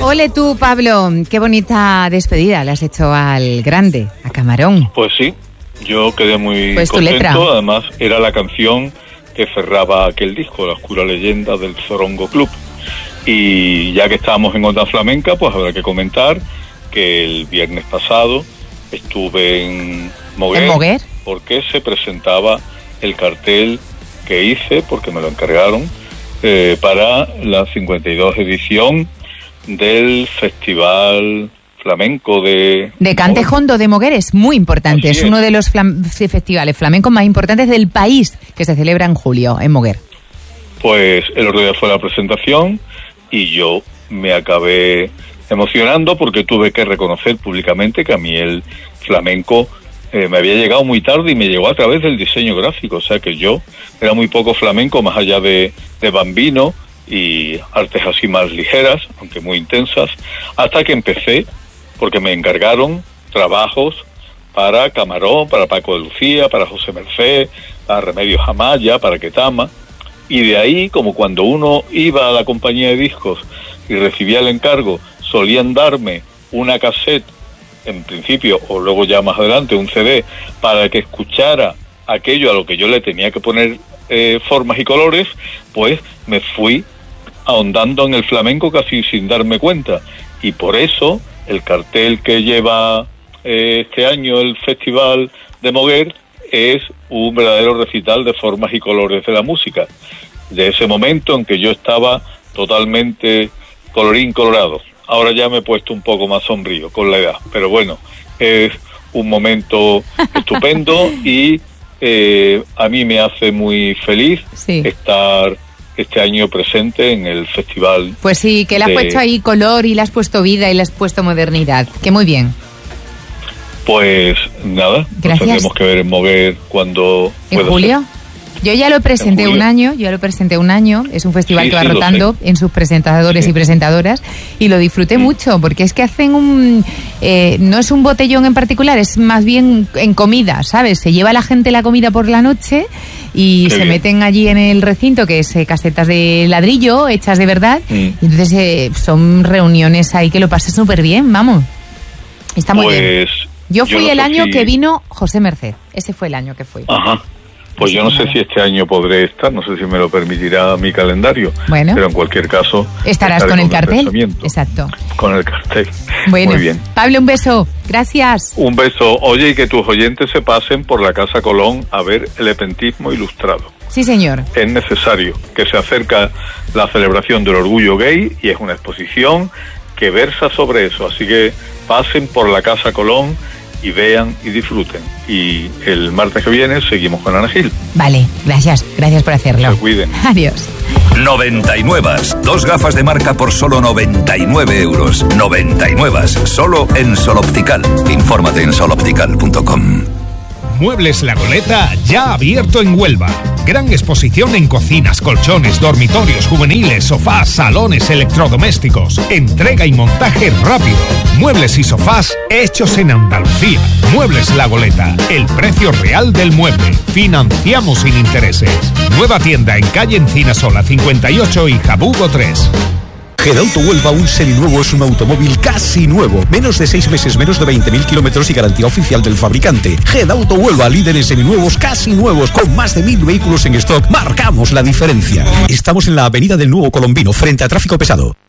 Ole tú, Pablo, qué bonita despedida le has hecho al grande, a Camarón. Pues sí, yo quedé muy pues contento. Tu letra. Además, era la canción que cerraba aquel disco, La Oscura Leyenda del Zorongo Club. Y ya que estábamos en Onda Flamenca, pues habrá que comentar que el viernes pasado estuve en Moguer. ¿En Moguer? Porque se presentaba el cartel que hice, porque me lo encargaron, para la 52 edición del Festival Flamenco de Cante Jondo de Moguer. Es muy importante, es uno de los festivales flamencos más importantes del país, que se celebra en julio, en Moguer. Pues el otro día fue la presentación y yo me acabé emocionando porque tuve que reconocer públicamente que a mí el flamenco me había llegado muy tarde y me llegó a través del diseño gráfico, o sea que yo era muy poco flamenco, más allá de bambino y artes así más ligeras, aunque muy intensas, hasta que empecé, porque me encargaron trabajos para Camarón, para Paco de Lucía, para José Merced, para Remedios Amaya, para Ketama, y de ahí, como cuando uno iba a la compañía de discos y recibía el encargo, solían darme una cassette, en principio, o luego ya más adelante, un CD, para que escuchara aquello a lo que yo le tenía que poner formas y colores, pues me fui ahondando en el flamenco casi sin darme cuenta. Y por eso, el cartel que lleva este año el Festival de Moguer es un verdadero recital de formas y colores de la música. De ese momento en que yo estaba totalmente colorín colorado. Ahora ya me he puesto un poco más sombrío con la edad, pero bueno, es un momento estupendo y a mí me hace muy feliz estar este año presente en el festival. Pues sí, que le has puesto ahí color y le has puesto vida y le has puesto modernidad, que muy bien. Pues nada, nos tendremos que ver en Moguer cuando ¿En julio? Yo ya lo presenté un año, es un festival que va rotando en sus presentadores y presentadoras, y lo disfruté mucho, porque es que hacen no es un botellón en particular, es más bien en comida, ¿sabes? Se lleva la gente la comida por la noche y se meten allí en el recinto, que es casetas de ladrillo, hechas de verdad, y entonces son reuniones ahí que lo pasas súper bien, vamos. Está muy bien. Yo fui el año que vino José Merced, ese fue el año que fui. Ajá. Pues yo no sé si este año podré estar, no sé si me lo permitirá mi calendario, pero en cualquier caso estarás con el cartel. Exacto. Con el cartel. Bueno, muy bien. Pablo, un beso. Gracias. Un beso. Oye, y que tus oyentes se pasen por la Casa Colón a ver el Epentismo ilustrado. Sí, señor. Es necesario, que se acerca la celebración del orgullo gay y es una exposición que versa sobre eso, así que pasen por la Casa Colón y vean y disfruten. Y el martes que viene seguimos con Ana Gil. Vale, gracias por hacerlo. Se cuiden. Adiós. 99. 2 gafas de marca por solo 99 euros. 99. Solo en Sol Optical. Infórmate en soloptical.com. Muebles La Goleta ya abierto en Huelva. Gran exposición en cocinas, colchones, dormitorios juveniles, sofás, salones, electrodomésticos. Entrega y montaje rápido. Muebles y sofás hechos en Andalucía. Muebles La Goleta. El precio real del mueble. Financiamos sin intereses. Nueva tienda en calle Encinasola 58 y Jabugo 3. Gedauto Huelva, un seminuevo es un automóvil casi nuevo. Menos de 6 meses, menos de 20.000 kilómetros y garantía oficial del fabricante. Gedauto Huelva, líder en seminuevos casi nuevos, con más de 1.000 vehículos en stock. Marcamos la diferencia. Estamos en la avenida del Nuevo Colombino, frente a Tráfico Pesado.